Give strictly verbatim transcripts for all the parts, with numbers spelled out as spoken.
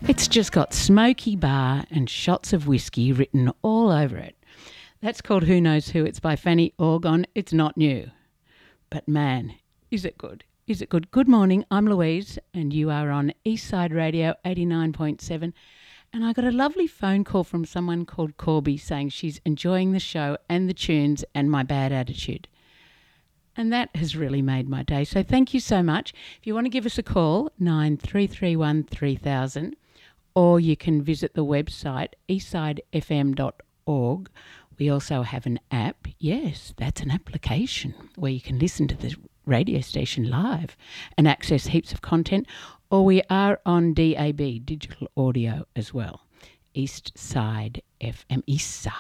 It's just got Smoky Bar and shots of whiskey written all over it. That's called Who Knows Who. It's by Fanny Orgon. It's not new. But man, is it good. Is it good? Good morning, I'm Louise and you are on Eastside Radio eighty-nine point seven. And I got a lovely phone call from someone called Corby saying she's enjoying the show and the tunes and my bad attitude. And that has really made my day. So thank you so much. If you want to give us a call, nine three three one three thousand, or you can visit the website eastside f m dot org. We also have an app. Yes, that's an application where you can listen to the radio station live and access heaps of content. Or we are on D A B, digital audio as well. East Side F M, East Side.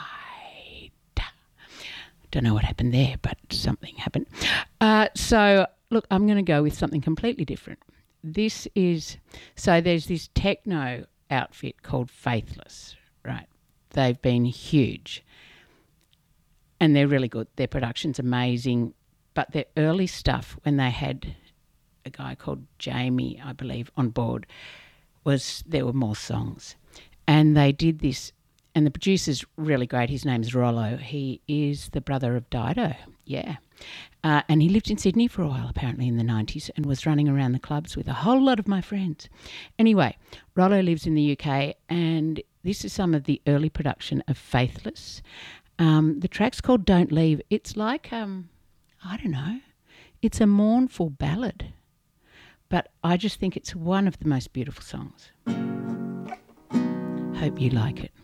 Don't know what happened there, but something happened. Uh, so, look, I'm going to go with something completely different. This is, so there's this techno outfit called Faithless, right? They've been huge and they're really good. Their production's amazing, but their early stuff when they had a guy called Jamie, I believe, on board, was there were more songs. And they did this, and the producer's really great. His name's Rollo. He is the brother of Dido, yeah. Uh, and he lived in Sydney for a while, apparently, in the nineties, and was running around the clubs with a whole lot of my friends. Anyway, Rollo lives in the U K, and this is some of the early production of Faithless. Um, the track's called Don't Leave. It's like, um, I don't know, it's a mournful ballad, but I just think it's one of the most beautiful songs. Hope you like it.